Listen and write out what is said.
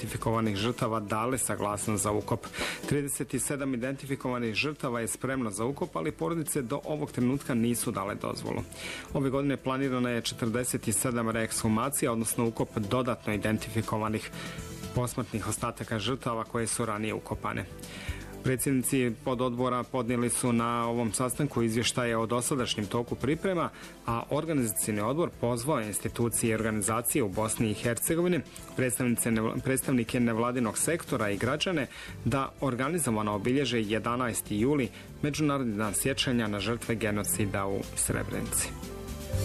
identifikovanih žrtava dale saglasnost za ukop. 37 identifikovanih žrtava je spremno za ukop, ali porodice do ovog trenutka nisu dale dozvolu. Ove godine planirana je 47 reekshumacija, odnosno ukop dodatno identifikovanih posmrtnih ostataka žrtava koje su ranije ukopane. Predsjednici pododbora podnijeli su na ovom sastanku izvještaje o dosadašnjem toku priprema, a organizacioni odbor pozvao institucije i organizacije u Bosni i Hercegovini, predstavnike nevladinog sektora i građane da organizovano obilježe 11. juli, Međunarodni dan sjećanja na žrtve genocida u Srebrenici.